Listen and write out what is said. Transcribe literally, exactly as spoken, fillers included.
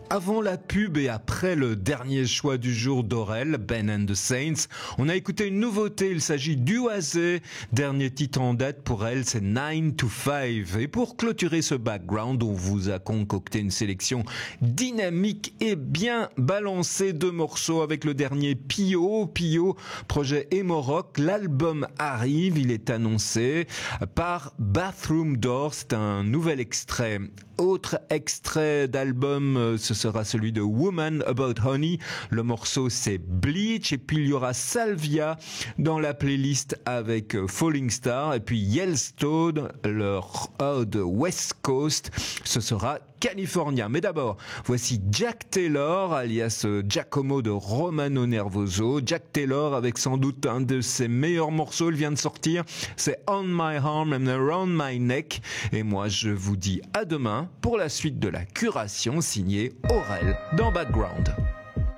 Avant la pub et après le dernier choix du jour d'Aurel, Ben and the Saints, on a écouté une nouveauté, il s'agit d'Oase. Dernier titre en date pour elle, c'est nine to five. Et pour clôturer ce background, on vous a concocté une sélection dynamique et bien balancée de morceaux avec le dernier Pio. Pio, projet emo rock. L'album arrive, il est annoncé par Bathroom Door. C'est un nouvel extrait. Autre extrait d'album, ce sera celui de Woman About Honey. Le morceau c'est Bleach, et puis il y aura Salvia dans la playlist avec Falling Star, et puis Yellowstone, leur ode West Coast, ce sera California. Mais d'abord, voici Jack Taylor, alias Giacomo de Romano Nervoso. Jack Taylor avec sans doute un de ses meilleurs morceaux, il vient de sortir, c'est On My Arm and Around My Neck. Et moi je vous dis à demain pour la suite de la curation signée Aurel dans Background.